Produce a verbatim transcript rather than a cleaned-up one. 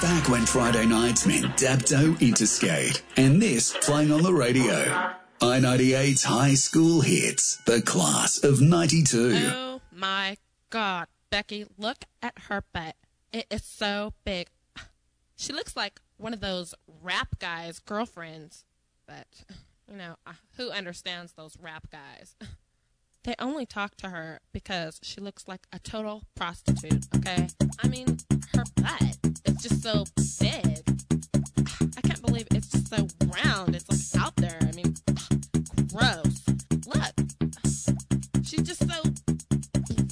Back when Friday nights meant Dapto Interstate. And this playing on the radio. I ninety-eight's High School Hits, the class of ninety-two. Oh my God, Becky, look at her butt. It is so big. She looks like one of those rap guys' girlfriends. But, you know, who understands those rap guys? They only talk to her because she looks like a total prostitute, okay? I mean, her butt is